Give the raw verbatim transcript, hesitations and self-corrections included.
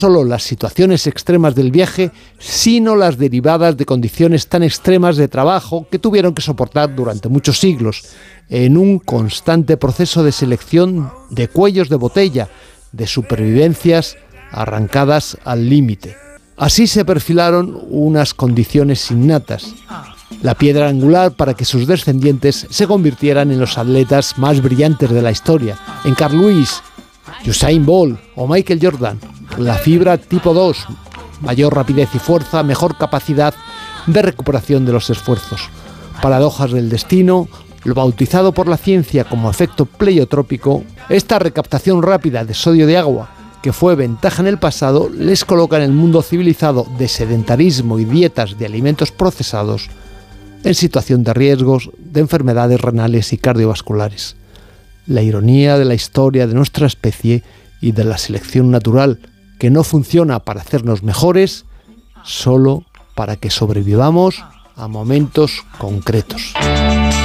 solo las situaciones extremas del viaje, sino las derivadas de condiciones tan extremas de trabajo que tuvieron que soportar durante muchos siglos, en un constante proceso de selección de cuellos de botella, de supervivencias arrancadas al límite. Así se perfilaron unas condiciones innatas, la piedra angular para que sus descendientes se convirtieran en los atletas más brillantes de la historia, en Carl Lewis, Usain Bolt o Michael Jordan. La fibra tipo dos, mayor rapidez y fuerza, mejor capacidad de recuperación de los esfuerzos. Paradojas del destino, lo bautizado por la ciencia como efecto pleiotrópico, esta recaptación rápida de sodio de agua, que fue ventaja en el pasado, les coloca en el mundo civilizado de sedentarismo y dietas de alimentos procesados en situación de riesgos de enfermedades renales y cardiovasculares. La ironía de la historia de nuestra especie y de la selección natural, que no funciona para hacernos mejores, solo para que sobrevivamos a momentos concretos.